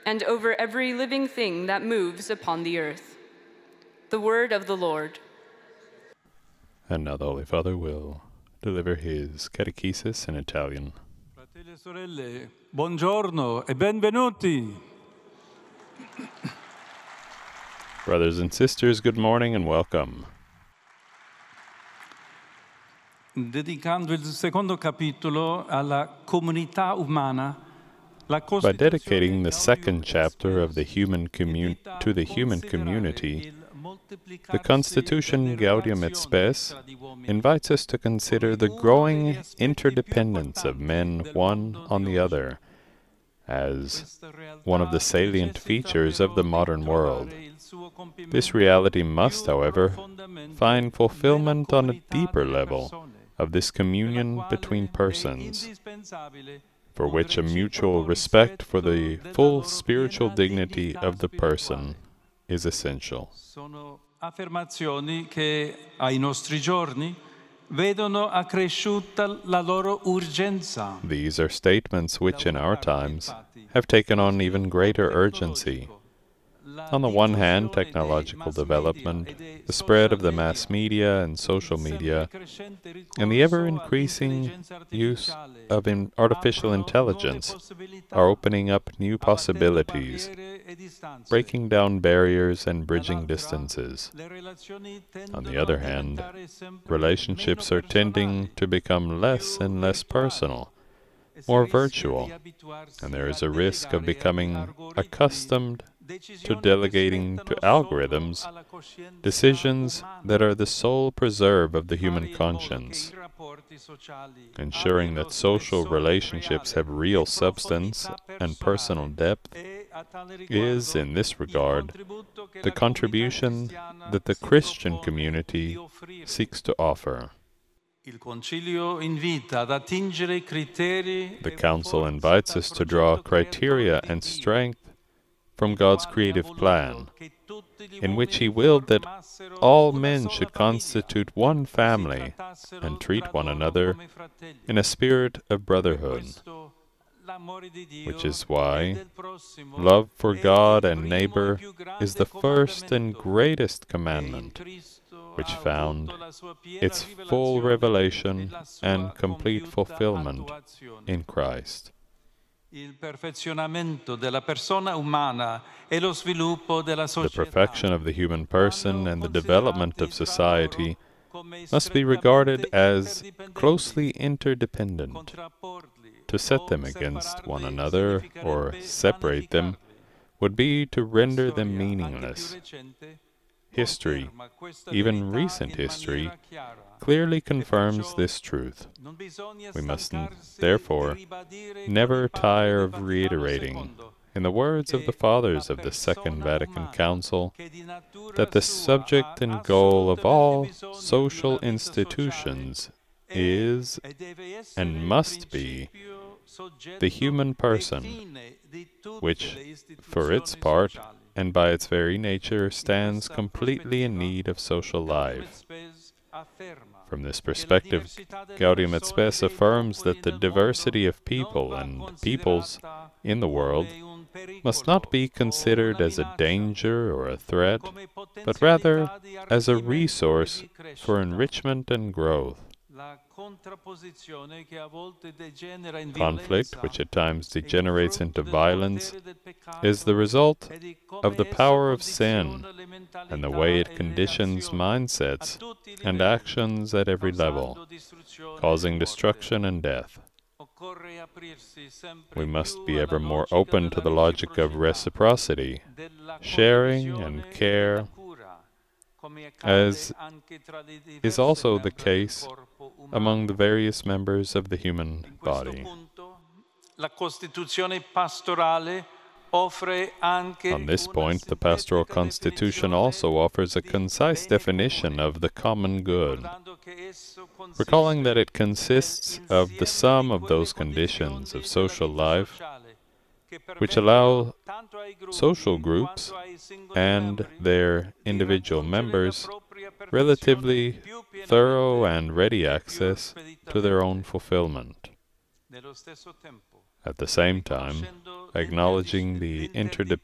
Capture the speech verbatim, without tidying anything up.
and over every living thing that moves upon the earth. The word of the Lord. And now the Holy Father will deliver his catechesis in Italian. Fratelli e sorelle, buongiorno e benvenuti. Brothers and sisters, good morning and welcome. Dedicando il secondo capitolo alla comunità umana, la By dedicating the second chapter of the human commun- to the human community, the Constitution Gaudium et Spes invites us to consider the growing interdependence of men one on the other as one of the salient features of the modern world. This reality must, however, find fulfillment on a deeper level of this communion between persons, for which a mutual respect for the full spiritual dignity of the person is essential. Sono affermazioni che ai nostri giorni vedono accresciuta la loro urgenza. These are statements which in our times have taken on even greater urgency. On the one hand, technological development, the spread of the mass media and social media, and the ever-increasing use of in artificial intelligence are opening up new possibilities, breaking down barriers and bridging distances. On the other hand, relationships are tending to become less and less personal, more virtual, and there is a risk of becoming accustomed to delegating to algorithms decisions that are the sole preserve of the human conscience. Ensuring that social relationships have real substance and personal depth is, in this regard, the contribution that the Christian community seeks to offer. The Council invites us to draw criteria and strength from God's creative plan, in which He willed that all men should constitute one family and treat one another in a spirit of brotherhood, which is why love for God and neighbor is the first and greatest commandment, which found its full revelation and complete fulfillment in Christ. The perfection of the human person and the development of society must be regarded as closely interdependent. To set them against one another or separate them would be to render them meaningless. History, even recent history, clearly confirms this truth. We must therefore never tire of reiterating, in the words of the Fathers of the Second Vatican Council, that the subject and goal of all social institutions is and must be the human person, which, for its part, and by its very nature, stands completely in need of social life. From this perspective, Gaudium et Spes affirms that the diversity of people and peoples in the world must not be considered as a danger or a threat, but rather as a resource for enrichment and growth. Conflict, which at times degenerates into violence, is the result of the power of sin and the way it conditions mindsets and actions at every level, causing destruction and death. We must be ever more open to the logic of reciprocity, sharing and care, as is also the case among the various members of the human body. On this point, the Pastoral Constitution also offers a concise definition of the common good, recalling that it consists of the sum of those conditions of social life which allow social groups and their individual members relatively thorough and ready access to their own fulfillment. At the same time, acknowledging the interdependence